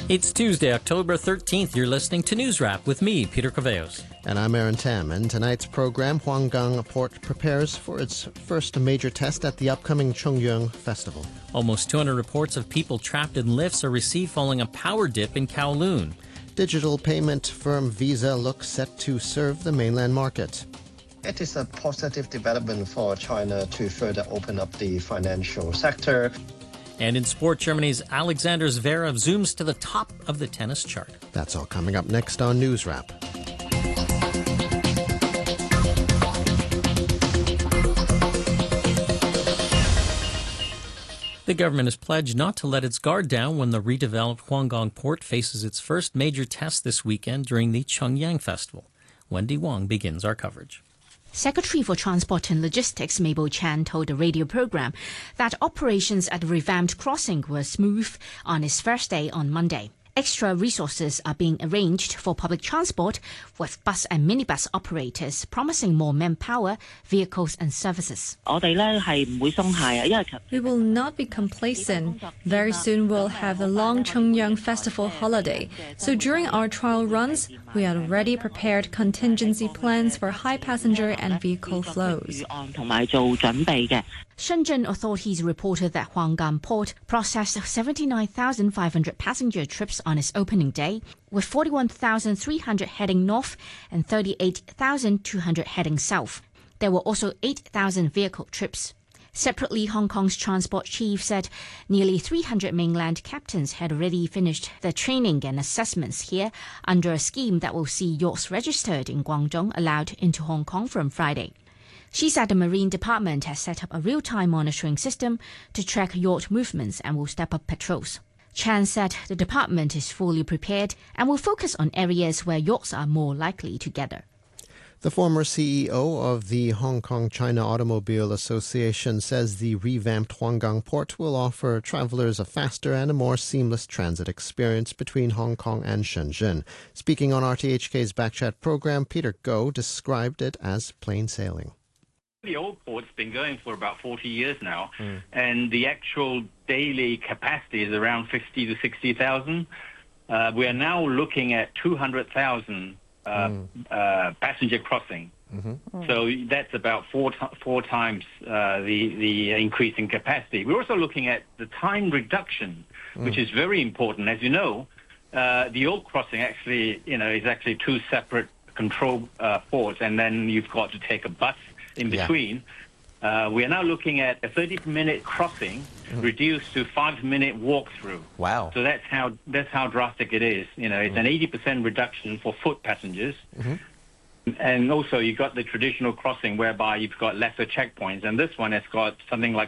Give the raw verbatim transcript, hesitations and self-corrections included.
It's Tuesday, October thirteenth. You're listening to News Wrap with me, Peter Caveos. And I'm Aaron Tam. In tonight's program, Huanggang Port prepares for its first major test at the upcoming Chongyang Festival. Almost two hundred reports of people trapped in lifts are received following a power dip in Kowloon. Digital payment firm Visa looks set to serve the mainland market. It is a positive development for China to further open up the financial sector. And in sport, Germany's Alexander Zverev zooms to the top of the tennis chart. That's all coming up next on News Wrap. The government has pledged not to let its guard down when the redeveloped Huanggang port faces its first major test this weekend during the Chongyang Festival. Wendy Wong begins our coverage. Secretary for Transport and Logistics Mabel Chan told the radio program that operations at the revamped crossing were smooth on its first day on Monday. Extra resources are being arranged for public transport, with bus and minibus operators promising more manpower, vehicles and services. We will not be complacent. Very soon we'll have the long Chongyang Festival holiday. So during our trial runs, we had already prepared contingency plans for high passenger and vehicle flows. Shenzhen authorities reported that Huanggang Port processed seventy-nine thousand five hundred passenger trips on its opening day, with forty-one thousand three hundred heading north and thirty-eight thousand two hundred heading south. There were also eight thousand vehicle trips. Separately, Hong Kong's transport chief said nearly three hundred mainland captains had already finished their training and assessments here under a scheme that will see yachts registered in Guangdong allowed into Hong Kong from Friday. She said the Marine Department has set up a real-time monitoring system to track yacht movements and will step up patrols. Chan said the department is fully prepared and will focus on areas where yachts are more likely to gather. The former C E O of the Hong Kong China Automobile Association says the revamped Huanggang port will offer travelers a faster and a more seamless transit experience between Hong Kong and Shenzhen. Speaking on R T H K's Backchat program, Peter Goh described it as plain sailing. The old port's been going for about forty years now, mm. and the actual daily capacity is around fifty to sixty thousand. Uh, we are now looking at two hundred thousand uh, mm. uh, passenger crossing. Mm-hmm. Mm. So that's about four t- four times uh, the the increase in capacity. We're also looking at the time reduction, mm. which is very important. As you know, uh, the old crossing actually, you know, is actually two separate control uh, ports, and then you've got to take a bus in between. Yeah. Uh, we are now looking at a thirty-minute crossing mm. reduced to five-minute walkthrough. Wow! So that's how that's how drastic it is. You know, it's mm. an eighty percent reduction for foot passengers, mm-hmm. and also you've got the traditional crossing whereby you've got lesser checkpoints, and this one has got something like